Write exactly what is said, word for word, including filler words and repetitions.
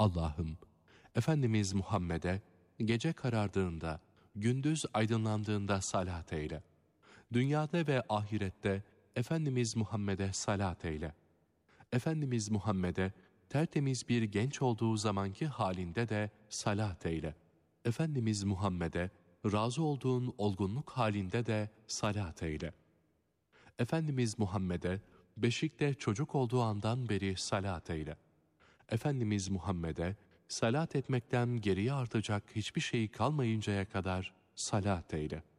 Allah'ım, Efendimiz Muhammed'e gece karardığında, gündüz aydınlandığında salat eyle. Dünyada ve ahirette Efendimiz Muhammed'e salat eyle. Efendimiz Muhammed'e tertemiz bir genç olduğu zamanki halinde de salat eyle. Efendimiz Muhammed'e razı olduğun olgunluk halinde de salat eyle. Efendimiz Muhammed'e beşikte çocuk olduğu andan beri salat eyle. Efendimiz Muhammed'e salat etmekten geriye artacak hiçbir şey kalmayıncaya kadar salat eyle.